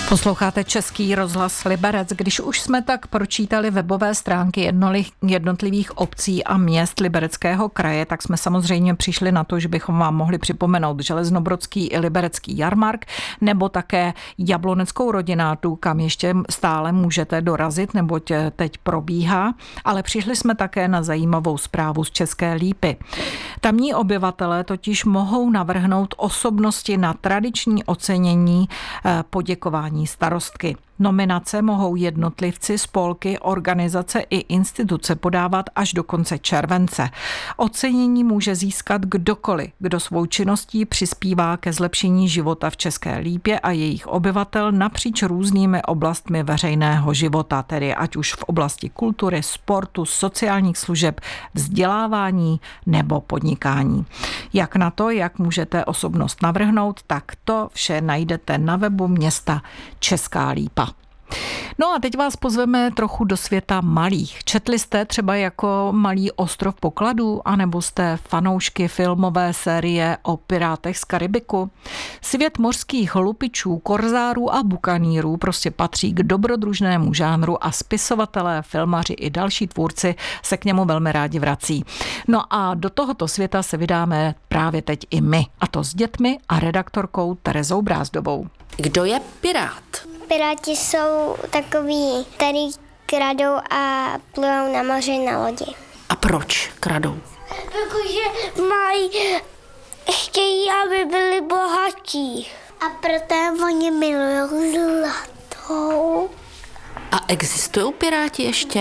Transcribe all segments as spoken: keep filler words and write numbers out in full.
Posloucháte Český rozhlas Liberec. Když už jsme tak pročítali webové stránky jednotlivých obcí a měst Libereckého kraje, tak jsme samozřejmě přišli na to, že bychom vám mohli připomenout Železnobrodský i Liberecký jarmark, nebo také Jabloneckou rodinátu, kam ještě stále můžete dorazit, neboť teď probíhá. Ale přišli jsme také na zajímavou zprávu z České Lípy. Tamní obyvatelé totiž mohou navrhnout osobnosti na tradiční ocenění poděkování starostky. Nominace mohou jednotlivci, spolky, organizace i instituce podávat až do konce července. Ocenění může získat kdokoliv, kdo svou činností přispívá ke zlepšení života v České Lípě a jejich obyvatel napříč různými oblastmi veřejného života, tedy ať už v oblasti kultury, sportu, sociálních služeb, vzdělávání nebo podnikání. Jak na to, jak můžete osobnost navrhnout, tak to vše najdete na webu města Česká Lípa. No a teď vás pozveme trochu do světa malých. Četli jste třeba jako Malý ostrov pokladů, anebo jste fanoušky filmové série o pirátech z Karibiku? Svět mořských lupičů, korzárů a bukanýrů prostě patří k dobrodružnému žánru a spisovatelé, filmaři i další tvůrci se k němu velmi rádi vrací. No a do tohoto světa se vydáme právě teď i my, a to s dětmi a redaktorkou Terezou Brázdovou. Kdo je pirát? Piráti jsou takový, který kradou a plujou na moři na lodi. A proč kradou? Protože mají, chtějí, aby byli bohatí. A proto oni milují zlatou. A existují piráti ještě?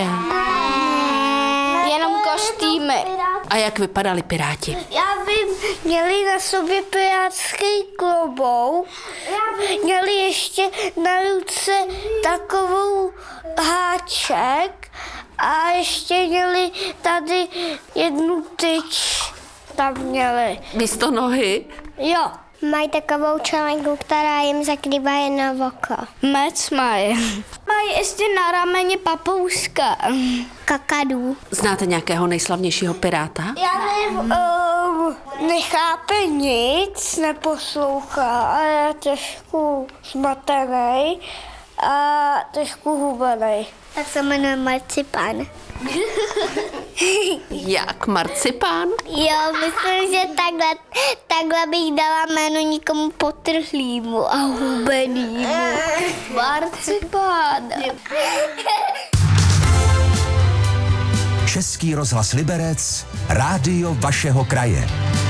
Jenom kostýmy. A jak vypadali piráti? Já by měli na sobě pirátský klobouk, měli ještě na ruce takovou háček a ještě měli tady jednu tyč tam měli. Místo nohy? Jo. Mají takovou čelenku, která jim zakrývá jedno oko. Mec mají. Mají ještě na rameni papouška. Kakadu. Znáte nějakého nejslavnějšího piráta? Já nevím, um, nechápe nic, neposlouchá a je trošku zmatený a trošku hubený. Tak se jmenuje Marcipán. Jak marcipán? Jo, myslím, že takhle, takhle bych dala jméno nikomu potrhlýmu a hubenýmu. Marcipán. Český rozhlas Liberec, rádio vašeho kraje.